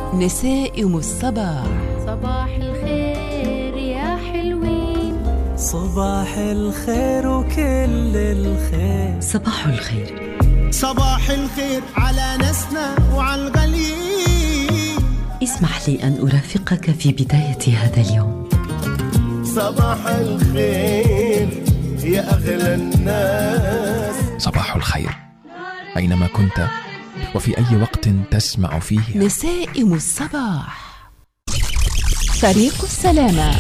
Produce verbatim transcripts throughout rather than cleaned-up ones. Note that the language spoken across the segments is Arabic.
نسائم الصباح. صباح الخير يا حلوين، صباح الخير وكل الخير. صباح الخير، صباح الخير على ناسنا وعلى الغاليين. اسمح لي أن أرافقك في بداية هذا اليوم. صباح الخير يا أغلى الناس. صباح الخير أينما كنت وفي أي وقت تسمع فيه. نسائم الصباح. طريق السلامة.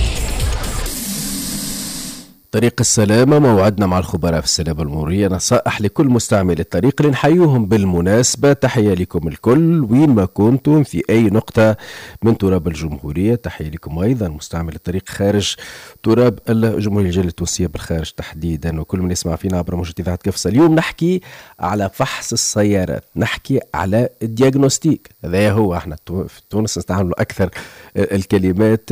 طريق السلامة موعدنا مع الخبراء في السلامة المرورية، نصائح لكل مستعمل الطريق اللي نحيوهم بالمناسبة. تحية لكم الكل وين ما كنتم في أي نقطة من تراب الجمهورية. تحية لكم أيضا مستعمل الطريق خارج تراب الجمهورية الجالية التونسية بالخارج تحديدا، وكل من يسمع فينا عبر موجة إذاعة كفصة. اليوم نحكي على فحص السيارات، نحكي على الدياغنوستيك. هذا هو احنا في تونس نستعملوا أكثر الكلمات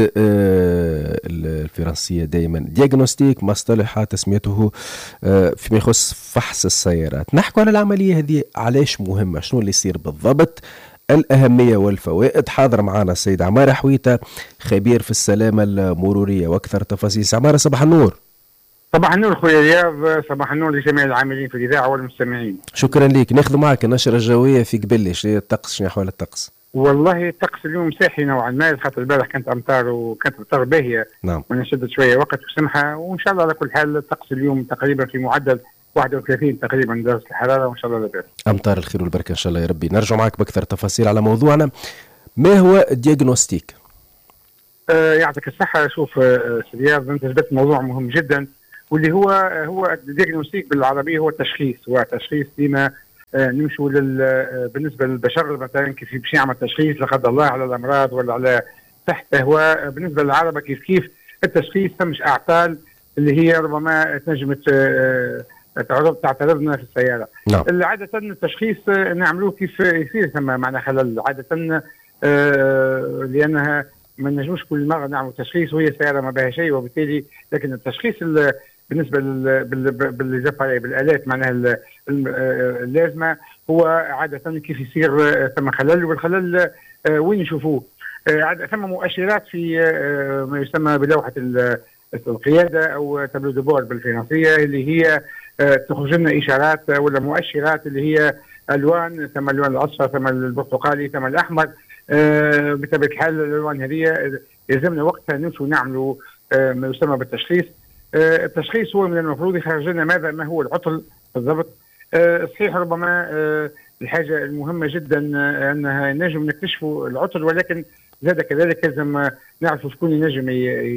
الفرنسية دائما. دياغنوستيك مصطلح تسميته فيما يخص فحص السيارات. نحكي على العملية هذه علاش مهمة، شنو اللي يصير بالضبط، الأهمية والفوائد. حاضر معنا السيد عمار حويتة خبير في السلامة المرورية واكثر تفاصيل. عمار صباح النور. صباح النور خويا رياض، صباح النور لجميع العاملين في الإذاعة والمستمعين. شكرا لك. ناخذ معك النشرة الجوية في قبل. شنو الطقس، شنو أحوال الطقس؟ والله الطقس اليوم ساحي نوعا ما، خاطر البارح كانت أمطار وكانت أمطار باهية. نعم. ونشدت شوية وقت وسمحة، وإن شاء الله على كل حال الطقس اليوم تقريبا في معدل واحد وثلاثين تقريبا درجة الحرارة، وإن شاء الله لبارح. أمطار الخير والبركة إن شاء الله يا ربي. نرجع معك بأكثر تفاصيل على موضوعنا. ما هو الدياغنوستيك؟ آه يعطيك الصحة. شوف آه رياض، أنت جبت موضوع مهم جدا، واللي هو آه هو الدياغنوستيك بالعربية هو التشخيص. هو تشخيص ديما آه نمشوا لل آه بالنسبة للبشر مثلا كيف باش يعمل تشخيص لا قدر الله على الأمراض ولا على صحته. هو آه بالنسبة للعربة كيف كيف التشخيص تمش أعطال اللي هي ربما تنجم آه تعترضنا في السيارة. نعم. عادة التشخيص آه نعملوه كيف يصير ثم معنى خلل عادة آه لأنها ما نجموش كل مرة نعمل تشخيص وهي سيارة ما بها شيء، وبالتالي لكن التشخيص بالنسبة بالآلات معناها اللازمة هو عادة كيف يصير ثم خلل، والخلل وين نشوفوه. عادة ثم مؤشرات في ما يسمى بلوحة القيادة أو تابلو دو بورد بالفرنسية، اللي هي تخرج لنا إشارات ولا مؤشرات اللي هي ألوان، ثم اللون الأصفر ثم البرتقالي ثم الأحمر. آه بطبيعة الحال الألوان هذه يلزمنا وقتها نمشوا نعملوا آه ما يسمى بالتشخيص. آه التشخيص هو من المفروض يخرج لنا ماذا ما هو العطل بالضبط. آه صحيح ربما آه الحاجة المهمة جدا آه أنها نجم نكتشفوا العطل، ولكن زاد كذلك لازم نعرفوا شكون ينجم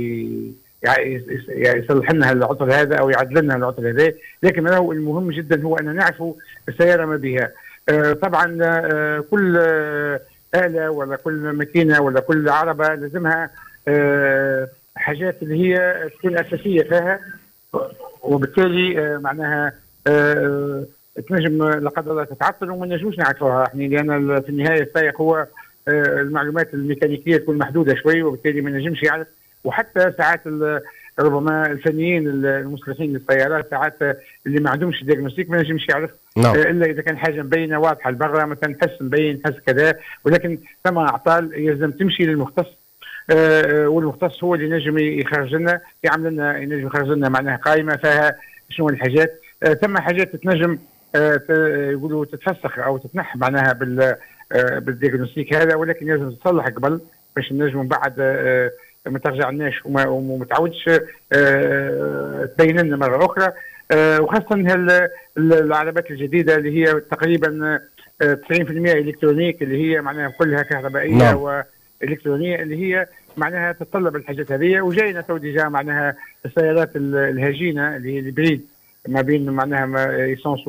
يصلح لنا العطل هذا أو يعدل لنا العطل هذا. لكن هو المهم جدا هو أن نعرفوا السيارة ما بها. آه طبعا آه كل آه آلة ولا كل ماكينة ولا كل عربة لازمها أه حاجات اللي هي تكون أساسية فيها، وبالتالي أه معناها أه تنجم لا قدر الله تتعطل وما نجموش نعرفوها احنا، لأن في النهاية السائق هو أه المعلومات الميكانيكية تكون محدودة شوي، وبالتالي ما نجمش يعرف. وحتى ساعات ربما الفنيين المصلحين للسيارات ساعات اللي ما عندهمش دياغنوستيك ما نجمش يعرف. نعم. الا اذا كان حاجه مبينه واضحه لبرا، مثلا حس مبين حس كذا، ولكن ثم اعطال يلزم تمشي للمختص. آه والمختص هو اللي نجم يخرج لنا يعمل لنا ينجم يخرج لنا معناها قائمه فيها شنو الحاجات. آه ثم حاجات تنجم آه يقولوا تتفسخ او تتنح معناها بال آه بالدياغنوستيك هذا، ولكن لازم تصلح قبل باش نجم بعد آه ما ترجعناش وما تعودش أه تبين لنا مره اخرى. أه وخاصه العربات الجديده اللي هي تقريبا تسعين بالمئة الكترونيك، اللي هي معناها كلها كهربائيه. نعم. والكترونيه اللي هي معناها تتطلب الحاجات هذه. وجاينا تو ديجا معناها السيارات الهجينه اللي هي البريد ما بين معناها ايسونس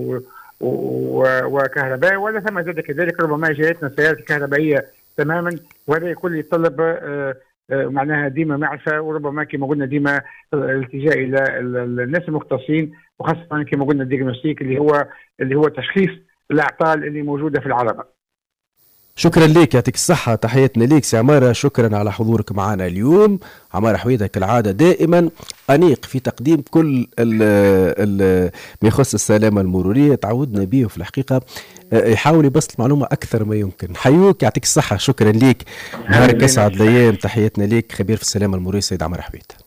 وكهرباء، ولا ثم زاد كذلك ربما جايتنا السيارات الكهربائيه تماما، وهذا كل يتطلب أه معناها ديما معرفة، وربما كما قلنا ديما الالتجاء إلى الناس المختصين، وخاصة كما قلنا الدياغنوستيك اللي هو اللي هو تشخيص الأعطال اللي موجودة في العربة. شكرا لك، يعطيك الصحة. تحياتنا ليك سي عمارة، شكرا على حضورك معنا اليوم. عمارة حويدة كالعادة دائما أنيق في تقديم كل ال ال ما يخص السلامة المرورية، تعودنا به في الحقيقة يحاول يبسط المعلومة أكثر ما يمكن. حيوك، يعطيك الصحة، شكرا لك، نهارك أسعد الأيام. تحياتنا لك، خبير في السلامة المرورية سيد عمارة حويدة.